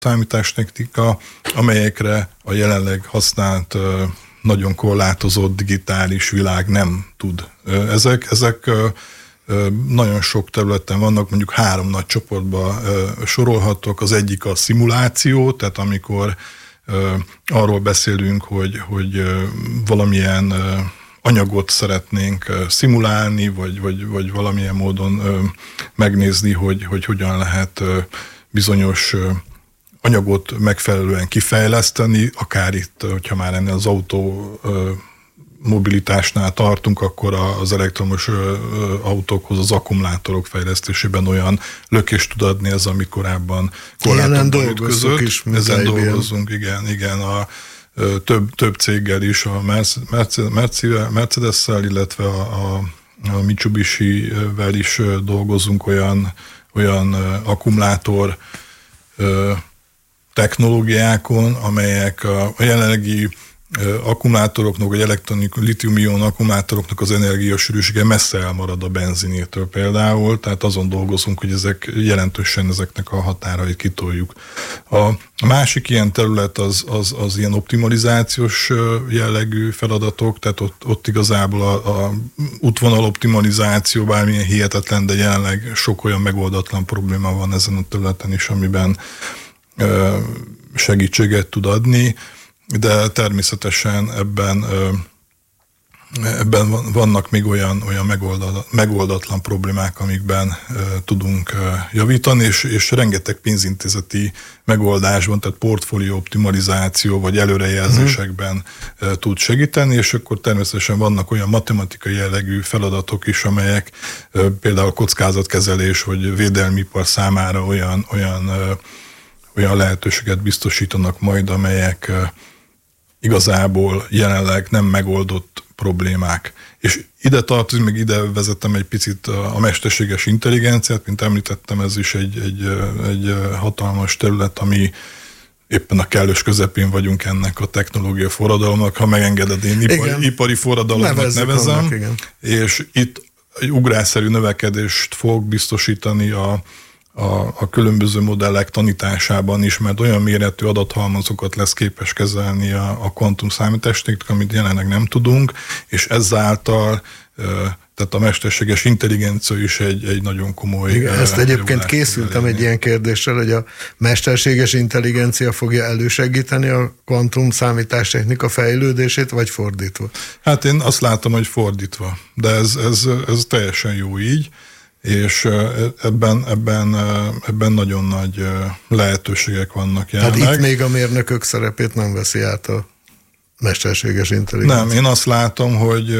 számítástechnika, amelyekre a jelenleg használt nagyon korlátozott digitális világ nem tud. Ezek nagyon sok területen vannak, mondjuk 3 nagy csoportba sorolhatok. Az egyik a szimuláció, tehát amikor arról beszélünk, hogy valamilyen anyagot szeretnénk szimulálni, vagy valamilyen módon megnézni, hogy hogyan lehet bizonyos anyagot megfelelően kifejleszteni, akár itt, hogyha már ennél az autó mobilitásnál tartunk, akkor az elektromos autókhoz az akkumulátorok fejlesztésében olyan lökést tud adni ez, ami korábban korlátokban ütközött. Ezen dolgozunk, igen. Több céggel is, a Mercedes-szel, illetve a Mitsubishi-vel is dolgozunk olyan akkumulátor technológiákon, amelyek a jelenlegi akkumulátoroknak, vagy litium-ion akkumulátoroknak az energiasűrűsége messze elmarad a benzinétől például, tehát azon dolgozunk, hogy jelentősen ezeknek a határait kitoljuk. A másik ilyen terület az ilyen optimalizációs jellegű feladatok, tehát ott igazából a útvonal optimalizáció bármilyen hihetetlen, de jelenleg sok olyan megoldatlan probléma van ezen a területen is, amiben segítséget tud adni, de természetesen ebben vannak még olyan megoldatlan problémák, amikben tudunk javítani, és rengeteg pénzintézeti megoldásban, tehát portfólió optimalizáció vagy előrejelzésekben tud segíteni, és akkor természetesen vannak olyan matematikai jellegű feladatok is, amelyek például kockázatkezelés vagy védelmi ipar számára olyan lehetőséget biztosítanak majd, amelyek igazából jelenleg nem megoldott problémák. És ide tartozik, meg ide vezettem egy picit a mesterséges intelligenciát, mint említettem, ez is egy hatalmas terület, ami éppen a kellős közepén vagyunk ennek a technológia forradalomnak, ha megengeded, én ipari forradalomnak nevezem, és itt egy ugrásszerű növekedést fog biztosítani a különböző modellek tanításában is, mert olyan méretű adathalmazokat lesz képes kezelni a kvantum számítástechnika, amit jelenleg nem tudunk, és ezáltal tehát a mesterséges intelligencia is egy nagyon komoly... Igen, ezt egyébként készültem egy ilyen kérdéssel, hogy a mesterséges intelligencia fogja elősegíteni a kvantum számítástechnika fejlődését, vagy fordítva? Hát én azt látom, hogy fordítva, de ez teljesen jó így, és ebben nagyon nagy lehetőségek vannak jelenleg. Tehát itt még a mérnökök szerepét nem veszi át a mesterséges intelligencia? Nem, én azt látom,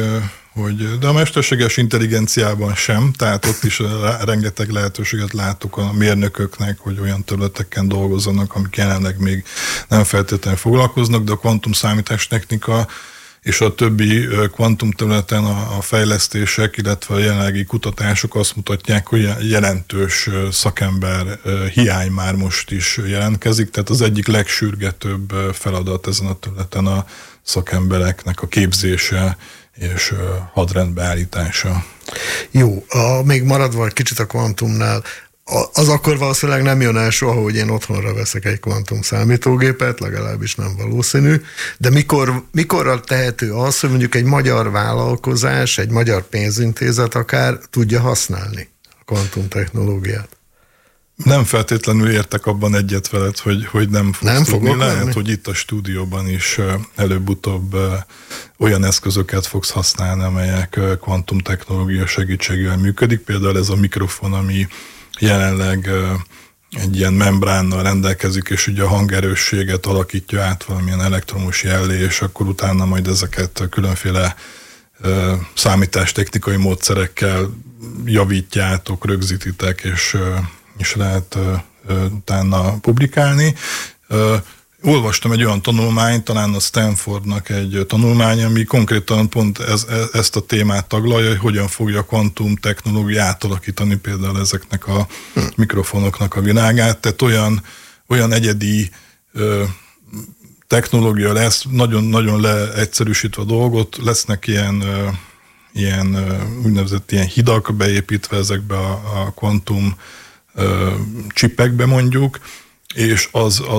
de a mesterséges intelligenciában sem, tehát ott is rengeteg lehetőséget látok a mérnököknek, hogy olyan területeken dolgozzanak, amik jelenleg még nem feltétlenül foglalkoznak, de a kvantum számítástechnika és a többi kvantum területen a fejlesztések, illetve a jelenlegi kutatások azt mutatják, hogy jelentős szakember hiány már most is jelentkezik, tehát az egyik legsürgetőbb feladat ezen a területen a szakembereknek a képzése és hadrendbe állítása. Jó, még maradva egy kicsit a kvantumnál, az akkor valószínűleg nem jön el soha, hogy én otthonra veszek egy kvantum számítógépet, legalábbis nem valószínű, de mikorra tehető az, hogy mondjuk egy magyar vállalkozás, egy magyar pénzintézet akár tudja használni a kvantum technológiát? Nem feltétlenül értek abban egyet veled, hogy nem fogsz tudni. Lehet, hogy itt a stúdióban is előbb-utóbb olyan eszközöket fogsz használni, amelyek kvantum technológia segítségével működik. Például ez a mikrofon, ami jelenleg egy ilyen membránnal rendelkezik, és ugye a hangerősséget alakítja át valamilyen elektromos jellé, és akkor utána majd ezeket különféle számítástechnikai módszerekkel javítjátok, rögzítitek, és lehet utána publikálni. Olvastam egy olyan tanulmányt, talán a Stanfordnak egy tanulmány, ami konkrétan pont ezt a témát taglalja, hogy hogyan fogja a kvantum technológia átalakítani például ezeknek a mikrofonoknak a világát. Tehát olyan egyedi technológia lesz, nagyon-nagyon leegyszerűsítve a dolgot, lesznek ilyen úgynevezett ilyen hidak beépítve ezekbe a kvantum csipekbe mondjuk, és az